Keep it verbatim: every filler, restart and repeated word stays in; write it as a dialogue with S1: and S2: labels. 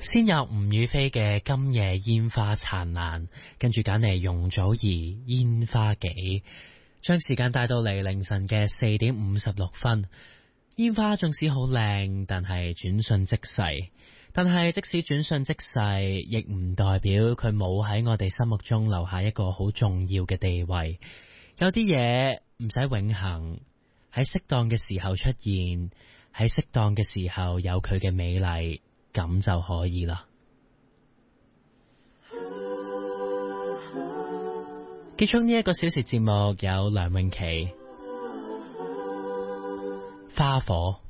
S1: 先有吳雨霏嘅今夜煙花燦爛，跟住揀嚟容祖兒煙花幾，將時間帶到嚟凌晨嘅四點五十六分。煙花縱使好靚，但係轉瞬即逝。但係即使轉瞬即逝，亦唔代表佢冇喺我哋心目中留下一個好重要嘅地位。有啲嘢唔使永恆，喺適當嘅時候出現，喺適當嘅時候有佢嘅美麗，咁就可以啦。結束呢一個小時節目，有梁詠琪花火。